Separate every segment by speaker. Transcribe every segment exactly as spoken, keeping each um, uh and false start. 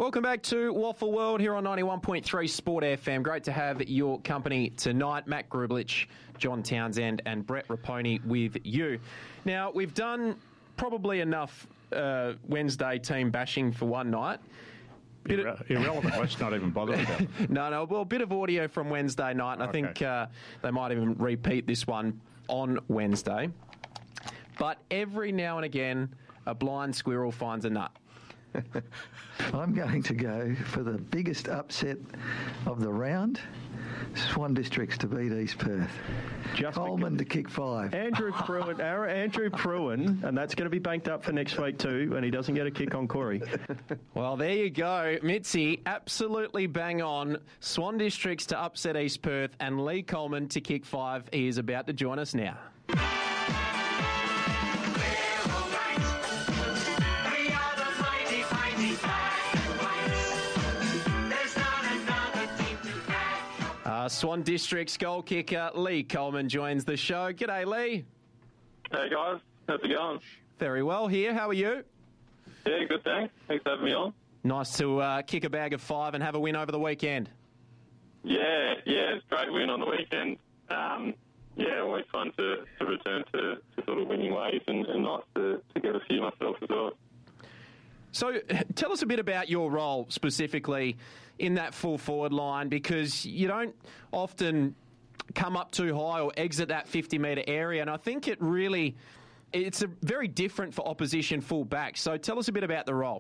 Speaker 1: Welcome back to Waffle World here on ninety-one point three Sport F M. Great to have your company tonight. Matt Grublich, John Townsend and Brett Raponi with you. Now, we've done probably enough uh, Wednesday team bashing for one night. Bit
Speaker 2: Irre-
Speaker 1: of,
Speaker 2: irrelevant. Let's not even bother with that.
Speaker 1: no, no. Well, a bit of audio from Wednesday night, and I
Speaker 2: Okay.
Speaker 1: think uh, they might even repeat this one on Wednesday. But every now and again, a blind squirrel finds a nut.
Speaker 3: I'm going to go for the biggest upset of the round. Swan Districts to beat East Perth.
Speaker 4: Just
Speaker 3: Coleman to kick five.
Speaker 4: Andrew Pruitt, our Andrew Pruitt, and that's going to be banked up for next week too, and he doesn't get a kick on Corey.
Speaker 1: Well, there you go. Mitzi, absolutely bang on. Swan Districts to upset East Perth and Lee Coleman to kick five. He is about to join us now. Uh, Swan District's goal kicker Lee Coleman joins the show. G'day, Lee.
Speaker 5: Hey guys, how's it going?
Speaker 1: Very well here. How are you?
Speaker 5: Yeah, good, thanks. Thanks for having me on.
Speaker 1: Nice to uh, kick a bag of five and have a win over the weekend.
Speaker 5: Yeah, yeah, it's a great win on the weekend. Um, yeah, always fun to, to return to, to sort of winning ways and, and nice to, to get a few myself as well.
Speaker 1: So tell us a bit about your role specifically in that full forward line, because you don't often come up too high or exit that fifty metre area, and I think it really, it's a very different for opposition full backs. So tell us a bit about the role.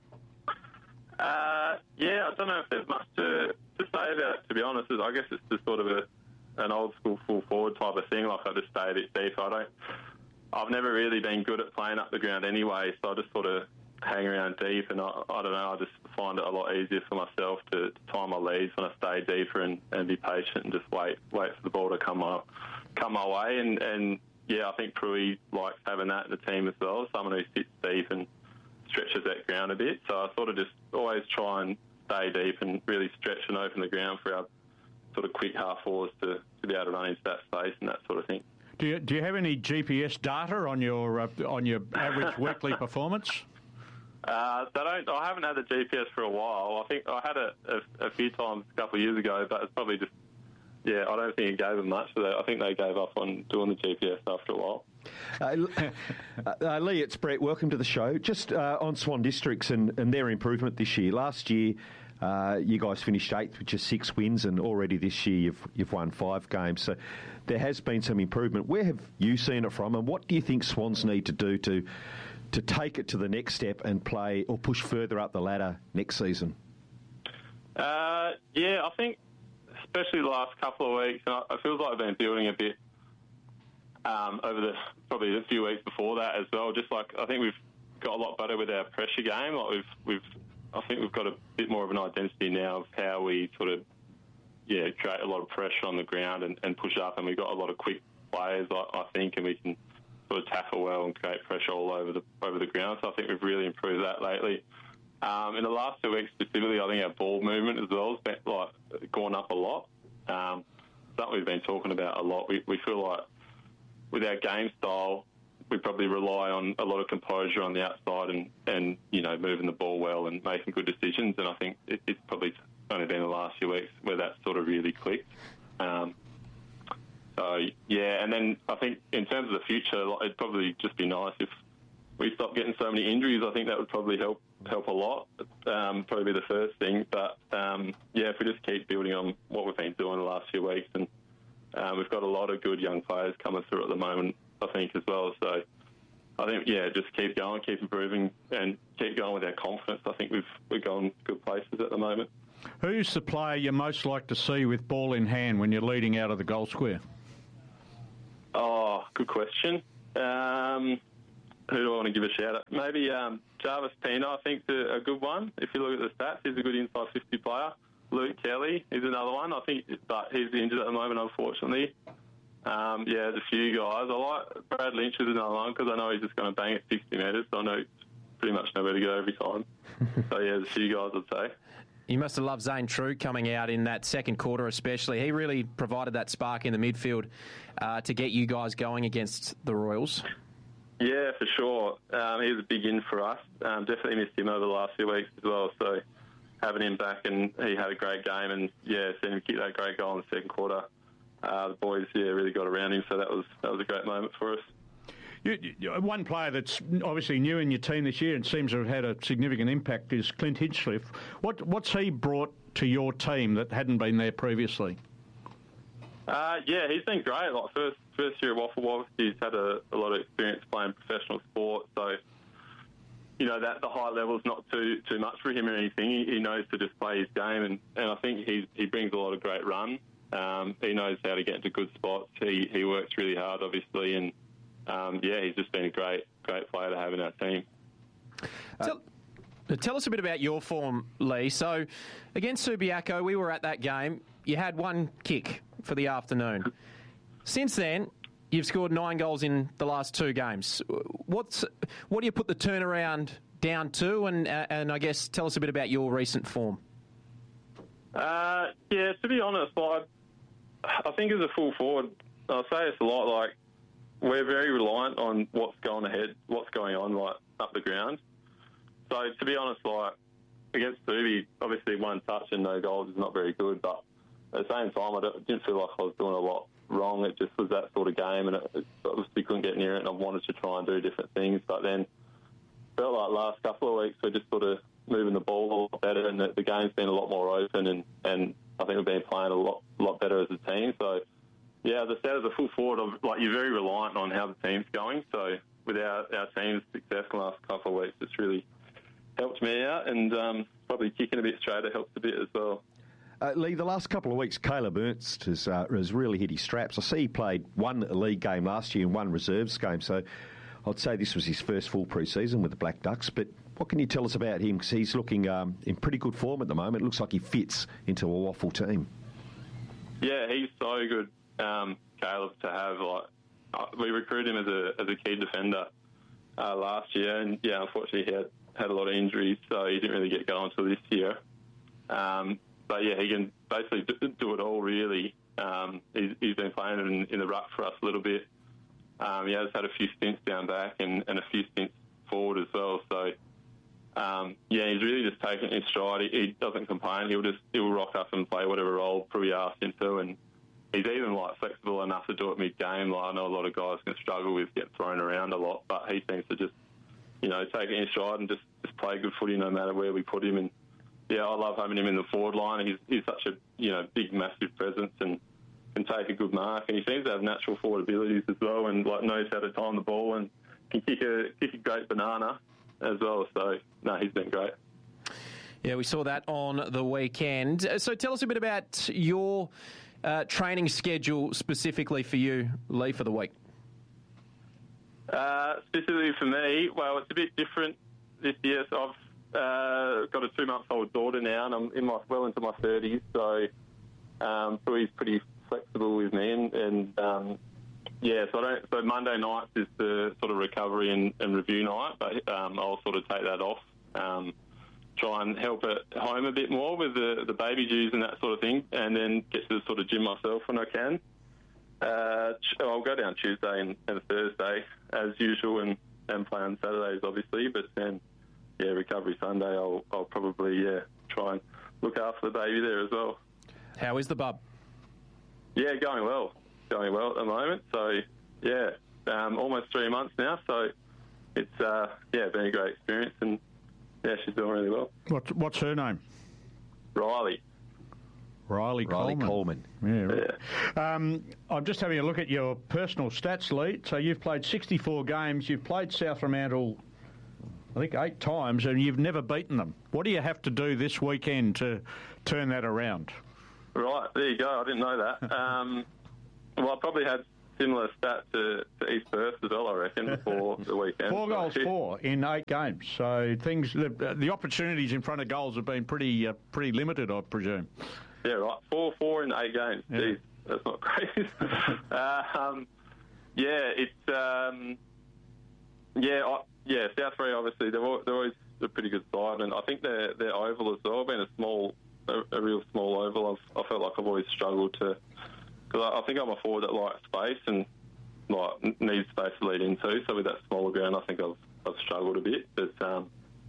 Speaker 5: Uh, yeah, I don't know if there's much to, to say about it, to be honest. I guess it's just sort of a, an old school full forward type of thing. Like, I just stay a bit deep. I don't, I've never really been good at playing up the ground anyway, so I just sort of hang around deep, and I, I don't know, I just find it a lot easier for myself to, to time my leads when I stay deeper and, and be patient and just wait wait for the ball to come my, come my way. And, and yeah, I think Pruitt likes having that in the team as well, someone who sits deep and stretches that ground a bit. So I sort of just always try and stay deep and really stretch and open the ground for our sort of quick half forwards to, to be able to run into that space and that sort of thing.
Speaker 2: Do you, do you have any G P S data on your uh, on your average weekly performance?
Speaker 5: Uh, they don't, I haven't had the G P S for a while. I think I had it a, a few times a couple of years ago, but it's probably just, yeah, I don't think it gave them much for that. I think they gave up on doing the G P S after a while.
Speaker 4: Uh, uh, Lee, it's Brett. Welcome to the show. Just uh, on Swan Districts and, and their improvement this year. Last year, uh, you guys finished eighth with just six wins, and already this year you've you've won five games. So there has been some improvement. Where have you seen it from, and what do you think Swans need to do to to take it to the next step and play or push further up the ladder next season?
Speaker 5: Uh, yeah, I think especially the last couple of weeks, and it feels like I've been building a bit um, over the probably a few weeks before that as well. Just like I think we've got a lot better with our pressure game. Like we've we've I think we've got a bit more of an identity now of how we sort of yeah create a lot of pressure on the ground and, and push up, and we've got a lot of quick players, I, I think, and we can sort of tackle well and create pressure all over the over the ground. So I think we've really improved that lately. Um, in the last two weeks specifically, I think our ball movement as well has been, like, gone up a lot. Um, something we've been talking about a lot. We, we feel like with our game style, we probably rely on a lot of composure on the outside and, and you know, moving the ball well and making good decisions. And I think it, it's probably only been the last few weeks where that sort of really clicked. Um, so, yeah, and then I think in terms of the future, like, it'd probably just be nice if we stop getting so many injuries. I think that would probably help help a lot. Um, probably be the first thing. But, um, yeah, if we just keep building on what we've been doing the last few weeks, and um, we've got a lot of good young players coming through at the moment, I think, as well. So I think, yeah, just keep going, keep improving, and keep going with our confidence. I think we've, we're going good places at the moment.
Speaker 2: Who's the player you most like to see with ball in hand when you're leading out of the goal square?
Speaker 5: Oh, good question. Um, who do I want to give a shout out? Maybe um, Jarvis Pina, I think, is a good one. If you look at the stats, he's a good inside fifty player. Luke Kelly is another one. I think, but he's injured at the moment, unfortunately. Um, yeah, there's a few guys. I like Brad Lynch is another one because I know he's just going to bang at sixty metres, so I know pretty much know where to go every time. So, yeah, there's a few guys, I'd say.
Speaker 1: You must have loved Zane True coming out in that second quarter especially. He really provided that spark in the midfield uh, to get you guys going against the Royals.
Speaker 5: Yeah, for sure. Um, he was a big in for us. Um, definitely missed him over the last few weeks as well. So, having him back, and he had a great game, and yeah, seeing him kick that great goal in the second quarter. Uh, the boys, yeah, really got around him, so that was that was a great moment for us.
Speaker 2: You, you, one player that's obviously new in your team this year and seems to have had a significant impact is Clint Hinchcliffe. What what's he brought to your team that hadn't been there previously?
Speaker 5: Uh, yeah, he's been great. Like first first year at Waffle, he's had a, a lot of experience playing professional sport, so you know that the high level's not too too much for him or anything. He, he knows to just play his game, and, and I think he he brings a lot of great run. Um, he knows how to get into good spots. He he works really hard, obviously, and um, yeah, he's just been a great great player to have in our team.
Speaker 1: Tell, tell us a bit about your form, Lee. So against Subiaco, we were at that game. You had one kick for the afternoon. Since then, you've scored nine goals in the last two games. What's what do you put the turnaround down to? And and I guess tell us a bit about your recent form.
Speaker 5: Uh, yeah, to be honest, like, I think as a full forward, I'll say it's a lot like we're very reliant on what's going ahead, what's going on like up the ground. So to be honest, like against Subi, obviously one touch and no goals is not very good, but at the same time, I didn't feel like I was doing a lot wrong. It just was that sort of game, and it, it obviously couldn't get near it, and I wanted to try and do different things. But then felt like last couple of weeks we're just sort of moving the ball a lot better, and the, the game's been a lot more open, and, and I think we've been playing a lot lot better as a team. So, yeah, as I said, as a full forward, like you're very reliant on how the team's going. So with our, our team's success in the last couple of weeks, it's really helped me out, and um, probably kicking a bit straighter helps a bit as well.
Speaker 4: Uh, Lee, the last couple of weeks, Caleb Ernst has, uh, has really hit his straps. I see he played one league game last year and one reserves game, so I'd say this was his first full pre-season with the Black Ducks. But what can you tell us about him? Because he's looking um, in pretty good form at the moment. It looks like he fits into a Waffle team.
Speaker 5: Yeah, he's so good, um, Caleb, to have. Like, uh, we recruited him as a as a key defender uh, last year, and yeah, unfortunately he had, had a lot of injuries, so he didn't really get going until this year. Um, But yeah, he can basically do it all, really. Um, he's, he's been playing in, in the ruck for us a little bit. Um, he has had a few stints down back and, and a few stints forward as well. So, um, yeah, he's really just taking his stride. He, he doesn't complain. He'll just he'll rock up and play whatever role we ask him to. And he's even like flexible enough to do it mid-game. Like I know a lot of guys can struggle with getting thrown around a lot, but he seems to just, you know, take it in stride and just, just play good footy no matter where we put him. And yeah, I love having him in the forward line. He's he's such a you know big, massive presence and can take a good mark. And he seems to have natural forward abilities as well, and like knows how to time the ball and can kick a kick a great banana as well. So no, he's been great.
Speaker 1: Yeah, we saw that on the weekend. So tell us a bit about your uh, training schedule specifically for you, Lee, for the week.
Speaker 5: Uh, specifically for me, well, it's a bit different this year. So I've Uh, got a two-month-old daughter now, and I'm in my well into my thirties, so um, so he's pretty flexible with me, and, and um, yeah, so I don't. So Monday nights is the sort of recovery and, and review night, but um, I'll sort of take that off, um, try and help at home a bit more with the the baby dues and that sort of thing, and then get to the sort of gym myself when I can. Uh, I'll go down Tuesday and, and Thursday as usual, and, and play on Saturdays, obviously, but then. Yeah, recovery Sunday, I'll, I'll probably yeah try and look after the baby there as well.
Speaker 1: How is the bub?
Speaker 5: Yeah, going well. Going well at the moment. So, yeah, um, almost three months now. So, it's, uh, yeah, been a great experience. And, yeah, she's doing really well.
Speaker 2: What, what's her name?
Speaker 5: Riley.
Speaker 2: Riley
Speaker 4: Riley
Speaker 2: Coleman.
Speaker 4: Coleman.
Speaker 2: Yeah, right. yeah. Um, I'm just having a look at your personal stats, Lee. So, you've played sixty-four games. You've played South Fremantle I think eight times, and you've never beaten them. What do you have to do this weekend to turn that around?
Speaker 5: Right, there you go. I didn't know that. Um, well, I probably had similar stats to, to East Perth as well, I reckon, for the weekend.
Speaker 2: Four goals,
Speaker 5: so,
Speaker 2: four in eight games. So things, the, the opportunities in front of goals have been pretty uh, pretty limited, I presume.
Speaker 5: Yeah, right. Four, four in eight games.
Speaker 2: Yeah.
Speaker 5: Jeez, that's not great. uh, um, yeah, it's um, yeah. I, Yeah, South Free, obviously, they're, they're always a pretty good side, and I think their their oval as well, being a small, a, a real small oval, I've, I felt like I've always struggled to, because I, I think I'm a forward that likes space and like needs space to lead into, so with that smaller ground, I think I've, I've struggled a bit, but um,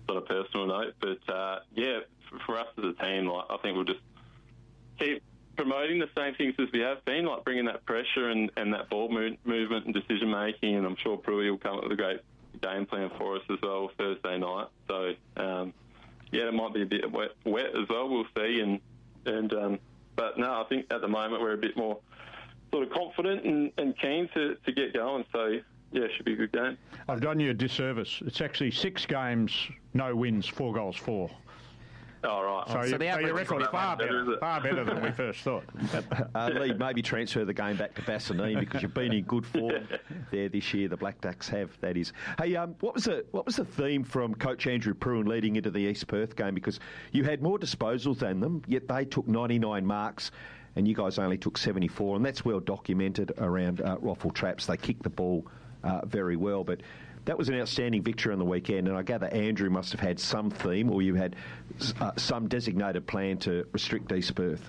Speaker 5: sort of personal note. But, uh, yeah, for, for us as a team, like, I think we'll just keep promoting the same things as we have been, like bringing that pressure and, and that ball move, movement and decision-making, and I'm sure Pruitt will come up with a great game plan for us as well Thursday night. So, um, yeah, it might be a bit wet, wet as well, we'll see. And, and um, But, no, I think at the moment we're a bit more sort of confident and, and keen to, to get going. So, yeah, it should be a good game.
Speaker 2: I've done you a disservice. It's actually six games, no wins, four goals, four.
Speaker 5: Oh, right.
Speaker 2: So,
Speaker 1: so
Speaker 2: you,
Speaker 1: the
Speaker 2: so your
Speaker 1: average
Speaker 2: record's
Speaker 5: is
Speaker 2: far
Speaker 5: better,
Speaker 2: better,
Speaker 5: is it?
Speaker 2: far better than we first thought.
Speaker 4: Uh, Lee, maybe transfer the game back to Bassanine because you've been in good form there this year. The Black Ducks have, that is. Hey, um, what was the what was the theme from Coach Andrew Pruitt leading into the East Perth game? Because you had more disposals than them, yet they took ninety-nine marks, and you guys only took seventy-four, and that's well documented around uh, Roffle Traps. They kicked the ball uh, very well, but that was an outstanding victory on the weekend, and I gather Andrew must have had some theme, or you had uh, some designated plan to restrict East Perth.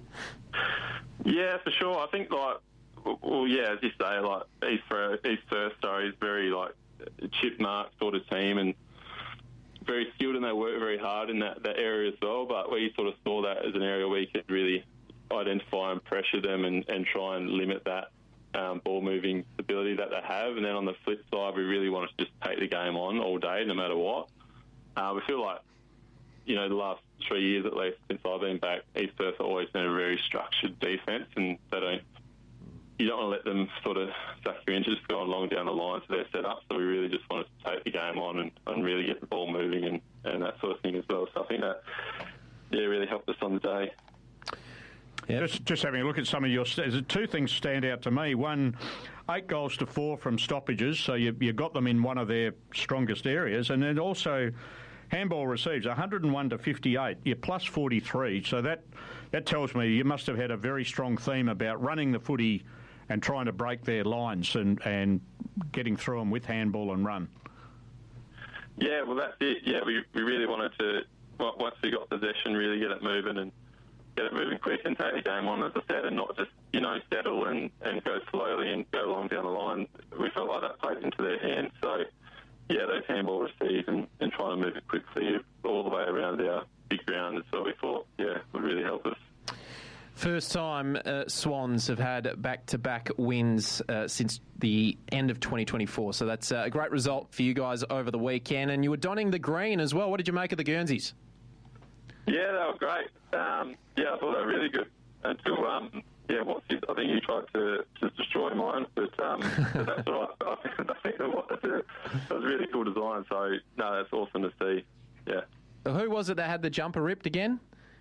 Speaker 5: Yeah, for sure. I think, like, well, yeah, as you say, like, East Perth, East Perth sorry, is very, like, a chip mark sort of team and very skilled, and they work very hard in that, that area as well. But we sort of saw that as an area where you could really identify and pressure them and, and try and limit that Um, ball moving ability that they have. And then on the flip side, we really want to just take the game on all day, no matter what. Uh, we feel like, you know, the last three years at least since I've been back, East Perth have always been a very structured defence, and they don't, you don't want to let them sort of suck you in, just going along down the line to their setup. So we really just wanted to take the game on and, and really get the ball moving and, and that sort of thing as well. So I think that, yeah, really helped us on the day.
Speaker 1: Yep.
Speaker 2: Just, just having a look at some of your... st- Two things stand out to me. One, eight goals to four from stoppages, so you, you got them in one of their strongest areas. And then also, handball receives one hundred and one to fifty-eight. You're plus forty-three, so that, that tells me you must have had a very strong theme about running the footy and trying to break their lines and, and getting through them with handball and run.
Speaker 5: Yeah, well, that's it. Yeah, we, we really wanted to, once we got possession, really get it moving and get it moving quick and take the game on, as I said, and not just, you know, settle and, and go slowly and go along down the line. We felt like that played into their hands. So, yeah, those handball receives and, and trying to move it quickly all the way around our big ground is what we thought, yeah, would really help us.
Speaker 1: First time uh, Swans have had back-to-back wins uh, since the end of twenty twenty-four. So that's uh, a great result for you guys over the weekend. And you were donning the green as well. What did you make of the Guernseys?
Speaker 5: Yeah, they were great. Um, yeah, I thought they were really good until, um, yeah, what's his, I think he tried to, to destroy mine, but, um, but that's all right. I think, I think it was, it was a really cool design, so, no, that's awesome to see, yeah.
Speaker 1: Who was it that had the jumper ripped again?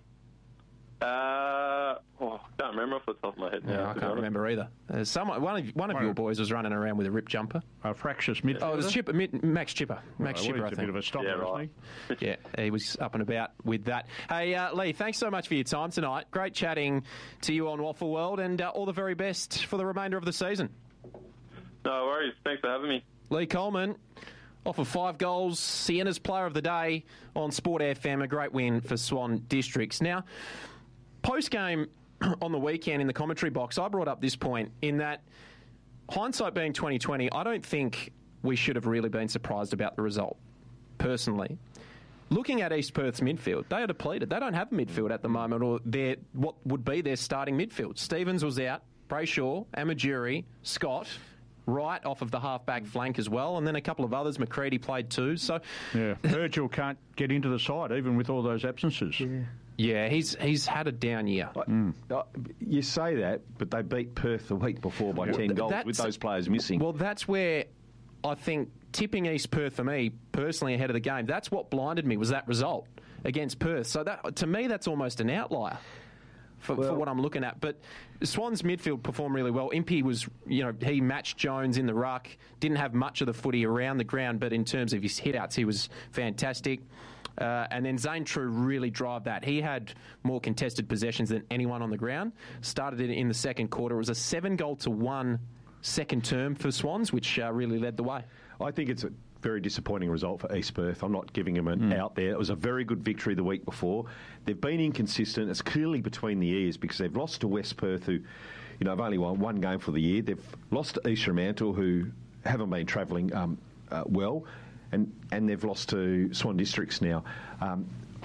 Speaker 5: Uh, oh, I can't remember off the top of my head now.
Speaker 1: Yeah, I can't remember either. Uh, someone, one of one of
Speaker 2: One
Speaker 1: your
Speaker 2: of-
Speaker 1: boys was running around with a ripped jumper.
Speaker 2: A fractious midfielder.
Speaker 1: Oh, it was Chipper, Mid- Max Chipper. Max
Speaker 2: Well,
Speaker 1: Chipper, I
Speaker 2: he's a
Speaker 1: think.
Speaker 2: bit of a stopper,
Speaker 5: Yeah,
Speaker 2: isn't
Speaker 5: right.
Speaker 2: he?
Speaker 1: Yeah, he was up and about with that. Hey, uh, Lee, thanks so much for your time tonight. Great chatting to you on Waffle World, and uh, all the very best for the remainder of the season.
Speaker 5: No worries. Thanks for having me.
Speaker 1: Lee Coleman, off of five goals, Sienna's Player of the Day on Sport F M, a great win for Swan Districts. Now, post-game on the weekend in the commentary box, I brought up this point in that, hindsight being twenty twenty, I don't think we should have really been surprised about the result, personally. Looking at East Perth's midfield, they are depleted. They don't have a midfield at the moment, or their what would be their starting midfield. Stevens was out, Brayshaw, Amajuri, Scott, right off of the half-back flank as well, and then a couple of others. McCready played too. So,
Speaker 2: Yeah, Virgil can't get into the side, even with all those absences. Yeah.
Speaker 1: yeah, he's he's had a down year.
Speaker 4: Uh, You say that, but they beat Perth the week before by ten goals
Speaker 1: that's-
Speaker 4: with those players missing.
Speaker 1: Well, that's where I think tipping East Perth for me, personally, ahead of the game, that's what blinded me, was that result against Perth. So that to me, that's almost an outlier for, for what I'm looking at. But Swans midfield performed really well. Impey was, you know, he matched Jones in the ruck, didn't have much of the footy around the ground, but in terms of his hit-outs, he was fantastic. Uh, and then Zane True really drive that. He had more contested possessions than anyone on the ground. Started it in the second quarter. It was a seven goal to one second term for Swans, which uh, really led the way.
Speaker 4: I think it's a very disappointing result for East Perth. I'm not giving them an out there. It was a very good victory the week before. They've been inconsistent. It's clearly between the ears because they've lost to West Perth, who, you know, have only won one game for the year. They've lost to East Fremantle, who haven't been travelling um, uh, well. and, and they've lost to Swan Districts now. Um,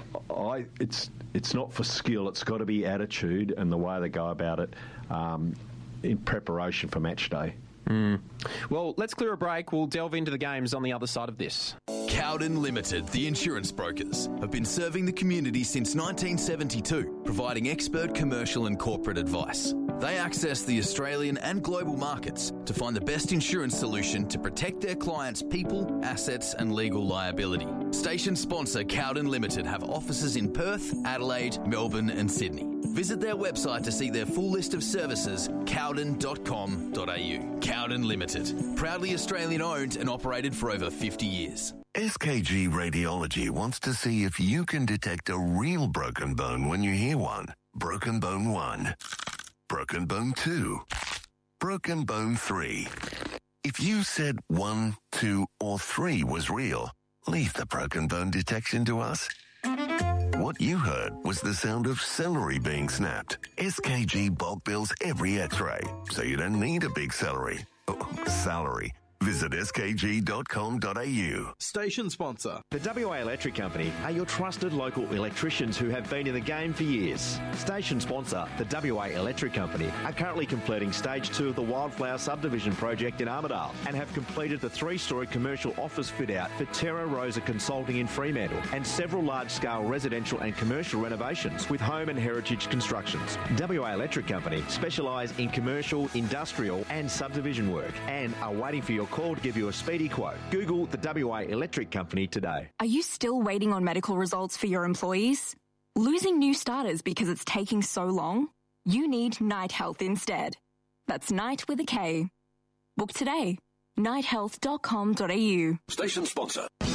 Speaker 4: I it's it's not for skill. It's got to be attitude and the way they go about it um, in preparation for match day.
Speaker 1: Mm. Well, let's clear a break. We'll delve into the games on the other side of this.
Speaker 6: Cowden Limited, the insurance brokers, have been serving the community since nineteen seventy-two, providing expert commercial and corporate advice. They access the Australian and global markets to find the best insurance solution to protect their clients' people, assets and legal liability. Station sponsor Cowden Limited have offices in Perth, Adelaide, Melbourne and Sydney. Visit their website to see their full list of services, cowden dot com dot a u. Cowden Limited, proudly Australian owned and operated for over fifty years.
Speaker 7: S K G Radiology wants to see if you can detect a real broken bone when you hear one. Broken bone one. Broken bone two. Broken bone three. If you said one, two, or three was real, leave the broken bone detection to us. What you heard was the sound of celery being snapped. S K G bulk bills every x-ray, so you don't need a big celery. Oh, salary. Visit s k g dot com dot a u.
Speaker 8: Station sponsor.
Speaker 9: The W A Electric Company are your trusted local electricians who have been in the game for years. Station sponsor, the W A Electric Company, are currently completing stage two of the Wildflower Subdivision project in Armidale and have completed the three-storey commercial office fit-out for Terra Rosa Consulting in Fremantle and several large-scale residential and commercial renovations with home and heritage constructions. W A Electric Company specialise in commercial, industrial and subdivision work and are waiting for your call to give you a speedy quote. Google the W A Electric Company today.
Speaker 10: Are you still waiting on medical results for your employees? Losing new starters because it's taking so long? You need Night Health instead. That's Night with a K. Book today. night health dot com dot a u.
Speaker 8: Station sponsor.